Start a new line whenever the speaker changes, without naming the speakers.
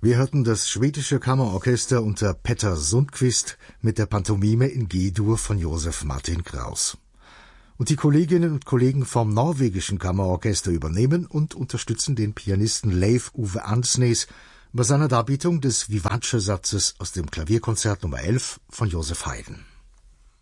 Wir hörten das schwedische Kammerorchester unter Petter Sundqvist mit der Pantomime in G-Dur von Josef Martin Kraus. Und die Kolleginnen und Kollegen vom norwegischen Kammerorchester übernehmen und unterstützen den Pianisten Leif Ove Ansnes bei seiner Darbietung des Vivace-Satzes aus dem Klavierkonzert Nummer 11 von Joseph Haydn.